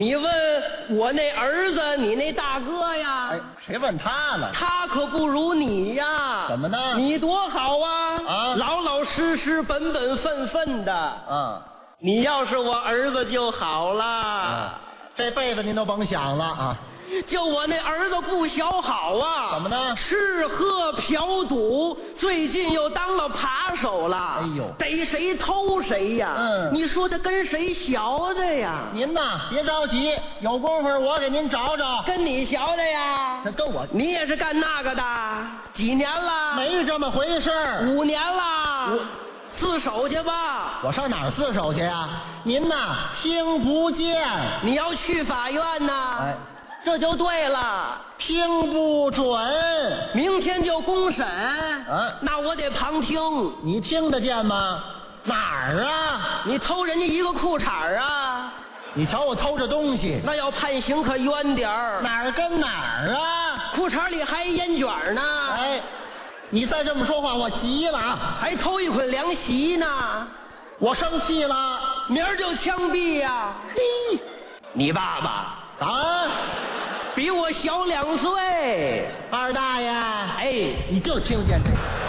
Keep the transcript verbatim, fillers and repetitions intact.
你问我那儿子，你那大哥呀？ 哎，谁问他了？ 他可不如你呀！ 怎么呢？ 你多好啊！ 啊， 老老实实、本本分分的。 啊， 你要是我儿子就好了。 啊，这辈子您都甭想了啊！ 就我那儿子不小好啊！ 怎么呢？ 吃喝嫖赌，最近又当了扒手了。 哎呦， 逮谁偷谁呀！ 嗯， 你说他跟谁学的呀？ 您呐，别着急，有功夫我给您找找。 跟你学的呀？ 这跟我， 你也是干那个的？几年了？ 没这么回事儿。 五年了。 我自首去吧。 我上哪儿自首去呀？您呐，听不见。 你要去法院呐？ 哎， 这就对了， 听不准。 明天就公审。 啊， 那我得旁听。 你听得见吗？哪儿啊？ 你偷人家一个裤衩啊？ 你瞧我偷这东西， 那要判刑可冤点儿。 哪儿跟哪儿啊？ 裤衩里还烟卷呢。 哎，你再这么说话，我急了啊！ 还偷一捆凉席呢。 我生气了， 明儿就枪毙呀！嘿，你爸爸啊， 比我小两岁。 二大爷， 哎， 你就听见这个。